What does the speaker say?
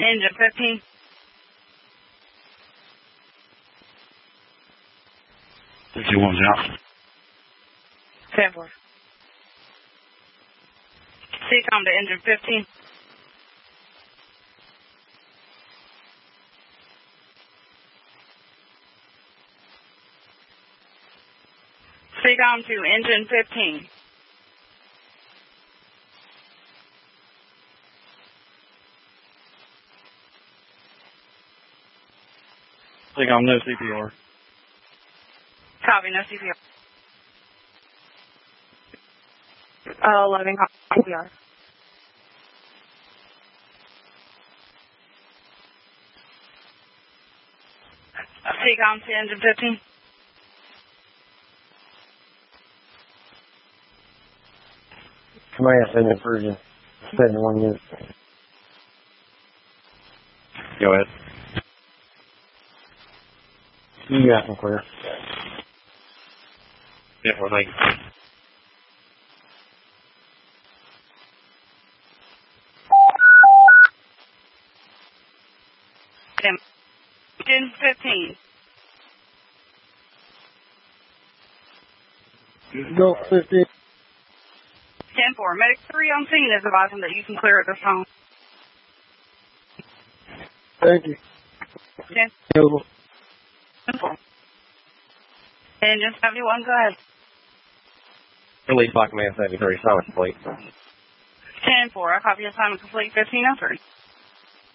Engine 15. 51's out. 10-4. CCOM to engine 15. CCOM to engine 15. CCOM, no CPR. Copy, no CPR. 11, CPR. CCOM to engine 15. Command sending version 71 units. Go ahead. You got them clear. Yeah, well, thank you. Engine 15. Go 50. 10-4. Medic 3 on scene is advising that you can clear at this time. Thank you. 10-4. Engine 71, go ahead. Release by Command 73, silent complete. 10-4. I copy assignment complete 1503.